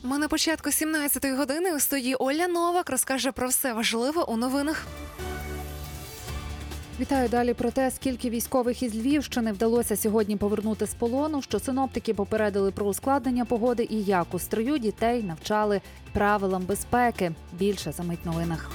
Ми на початку 17-ї години у студії Оля Новак розкаже про все важливе у новинах. Вітаю далі про те, скільки військових із Львівщини вдалося сьогодні повернути з полону, що синоптики попередили про ускладнення погоди і як у строю дітей навчали правилам безпеки. Більше за мить в новинах.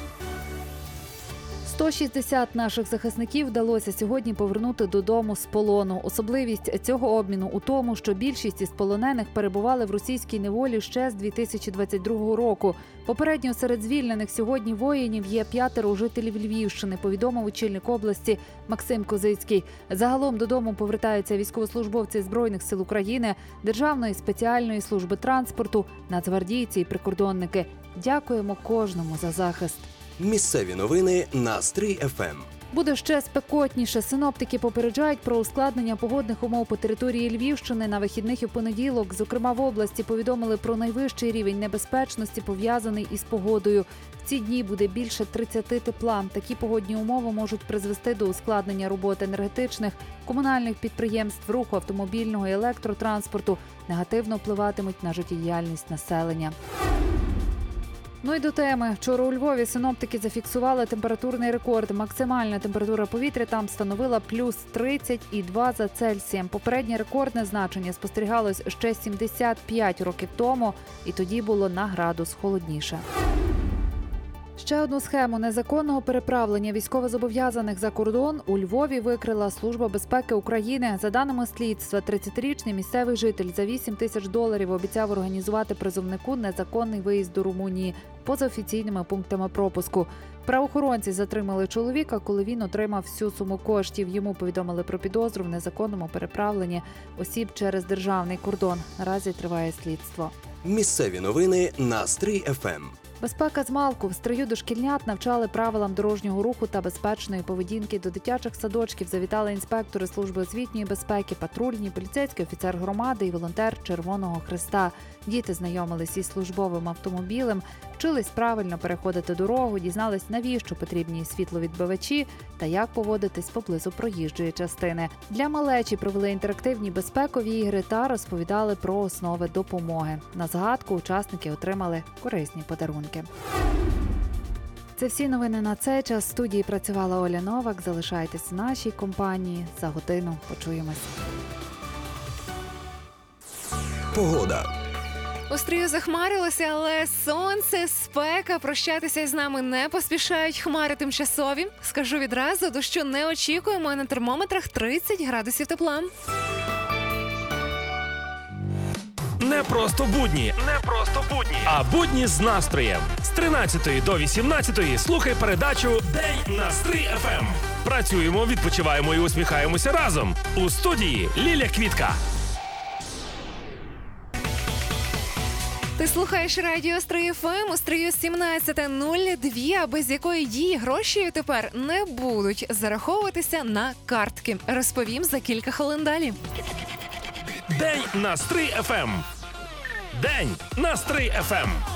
160 наших захисників вдалося сьогодні повернути додому з полону. Особливість цього обміну у тому, що більшість із полонених перебували в російській неволі ще з 2022 року. Попередньо серед звільнених сьогодні воїнів є 5 жителів Львівщини, повідомив очільник області Максим Козицький. Загалом додому повертаються військовослужбовці Збройних сил України, Державної спеціальної служби транспорту, нацгвардійці і прикордонники. Дякуємо кожному за захист. Місцеві новини на Стрий ФМ. Буде ще спекотніше. Синоптики попереджають про ускладнення погодних умов по території Львівщини на вихідних і в понеділок. Зокрема, в області повідомили про найвищий рівень небезпечності, пов'язаний із погодою. В ці дні буде більше 30 тепла. Такі погодні умови можуть призвести до ускладнення роботи енергетичних, комунальних підприємств, руху автомобільного і електротранспорту. Негативно впливатимуть на життєдіяльність населення. Ну і до теми. Вчора у Львові синоптики зафіксували температурний рекорд. Максимальна температура повітря там становила плюс 30,2 за Цельсієм. Попереднє рекордне значення спостерігалось ще 75 років тому, і тоді було на градус холодніше. Ще одну схему незаконного переправлення військовозобов'язаних за кордон у Львові викрила Служба безпеки України. За даними слідства, 30-річний місцевий житель за $8 тисяч обіцяв організувати призовнику незаконний виїзд до Румунії поза офіційними пунктами пропуску. Правоохоронці затримали чоловіка, коли він отримав всю суму коштів. Йому повідомили про підозру в незаконному переправленні осіб через державний кордон. Наразі триває слідство. Місцеві новини на Стрий ФМ. Безпека змалку. В Стрию дошкільнят навчали правилам дорожнього руху та безпечної поведінки. До дитячих садочків завітали інспектори Служби освітньої безпеки, патрульні, поліцейський офіцер громади і волонтер Червоного Хреста. Діти знайомились із службовим автомобілем, вчились правильно переходити дорогу, дізнались, навіщо потрібні світловідбивачі та як поводитись поблизу проїжджої частини. Для малечі провели інтерактивні безпекові ігри та розповідали про основи допомоги. На згадку учасники отримали корисні подарунки. Це всі новини на цей час. В студії працювала Оля Новак. Залишайтесь в нашій компанії. За годину почуємось. Погода. У Стрию захмарилося, але сонце, спека. Прощатися із нами не поспішають. Хмари тимчасові. Скажу відразу, дощу не очікуємо, на термометрах 30 градусів тепла. Не просто будні, а будні з настроєм. З 13 до 18 слухай передачу «День на Стрий ФМ». Працюємо, відпочиваємо і усміхаємося разом. У студії Ліля Квітка. Ти слухаєш радіо Стрий ФМ у Стрию 17:02, а без якої дії гроші тепер не будуть зараховуватися на картки. Розповім за кілька хвилин далі. День на Стрий ФМ. День на Стрий ФМ.